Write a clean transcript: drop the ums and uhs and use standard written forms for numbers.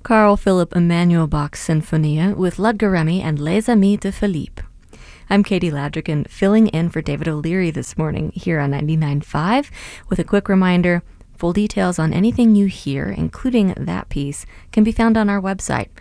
Carl Philipp Emanuel Bach's Sinfonia with Ludger Remy and Les Amis de Philippe. I'm Katie Ladrigan, filling in for David O'Leary this morning here on 99.5 with a quick reminder, full details on anything you hear, including that piece, can be found on our website,